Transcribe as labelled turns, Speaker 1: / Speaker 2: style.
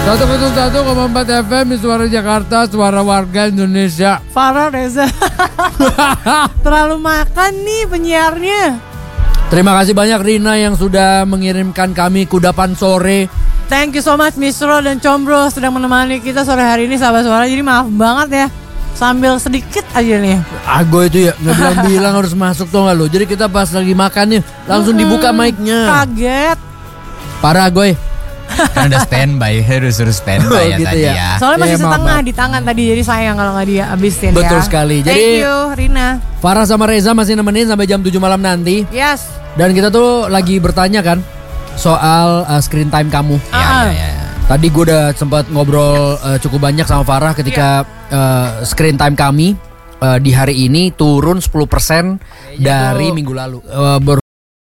Speaker 1: 101,4 FM di Suara Jakarta, suara warga Indonesia.
Speaker 2: Farah Reza. Terlalu makan nih penyiarnya.
Speaker 1: Terima kasih banyak Rina yang sudah mengirimkan kami kudapan sore.
Speaker 2: Thank you so much Misro dan Combro sudah menemani kita sore hari ini sahabat suara. Jadi maaf banget ya, sambil sedikit aja nih.
Speaker 1: Ago itu ya nggak bilang-bilang harus masuk tuh nggak lo. Jadi kita pas lagi makan nih langsung dibuka mic-nya.
Speaker 2: Kaget.
Speaker 1: Parah Goy.
Speaker 3: Kan udah standby, harus standby
Speaker 1: gitu
Speaker 3: tadi ya.
Speaker 2: Soalnya masih
Speaker 1: Iya,
Speaker 2: setengah
Speaker 1: maaf.
Speaker 2: di tangan tadi, jadi sayang kalau nggak dia habisin.
Speaker 1: Betul
Speaker 2: ya.
Speaker 1: sekali.
Speaker 2: Thank
Speaker 1: Jadi
Speaker 2: you Rina.
Speaker 1: Farah sama Reza masih nemenin sampai jam 7 malam nanti.
Speaker 2: Yes.
Speaker 1: Dan kita tuh lagi bertanya kan soal screen time kamu.
Speaker 3: Ya.
Speaker 1: Tadi gue udah sempat ngobrol cukup banyak sama Farah ketika screen time kami di hari ini turun 10% dari minggu lalu.